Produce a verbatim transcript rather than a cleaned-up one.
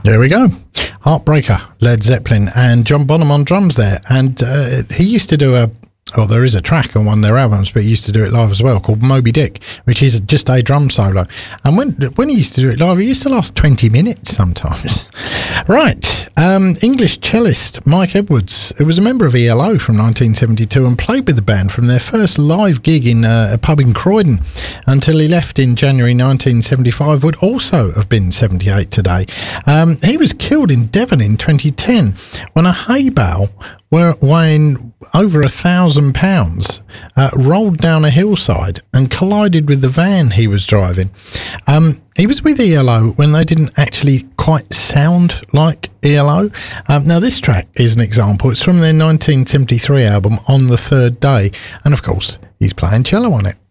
There we go. Heartbreaker, Led Zeppelin, and John Bonham on drums there. And uh, he used to do a, well, there is a track on one of their albums, but he used to do it live as well, called Moby Dick, which is just a drum solo. And when when he used to do it live, it used to last twenty minutes sometimes. Right, um, English cellist Mike Edwards, who was a member of E L O from nineteen seventy-two and played with the band from their first live gig in uh, a pub in Croydon until he left in January nineteen seventy-five, would also have been seventy-eight today. Um, he was killed in Devon in twenty ten when a hay bale weighing over a thousand pounds uh, rolled down a hillside and collided with the van he was driving. Um, he was with E L O when they didn't actually quite sound like E L O. Um, now this track is an example. It's from their nineteen seventy-three album On the Third Day, and of course he's playing cello on it.